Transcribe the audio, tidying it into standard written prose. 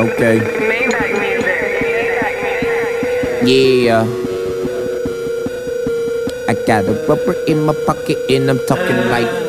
Okay. Yeah. I got a rubber in my pocket and I'm talking like